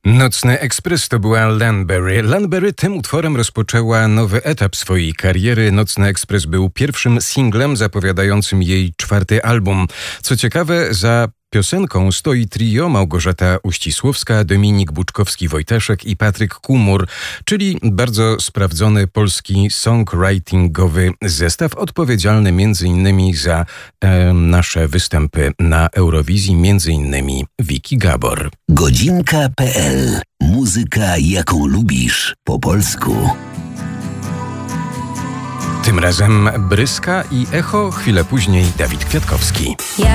Nocny Ekspres to była Lanbury. Lanbury tym utworem rozpoczęła nowy etap swojej kariery. Nocny Ekspres był pierwszym singlem zapowiadającym jej 4. album. Co ciekawe, za piosenką stoi trio Małgorzata Uścisłowska, Dominik Buczkowski-Wojtaszek i Patryk Kumur, czyli bardzo sprawdzony polski songwritingowy zestaw odpowiedzialny m.in. za nasze występy na Eurowizji, m.in. Wiki Gabor. Godzinka.pl. Muzyka, jaką lubisz, po polsku. Tym razem Bryska i Echo, chwilę później Dawid Kwiatkowski.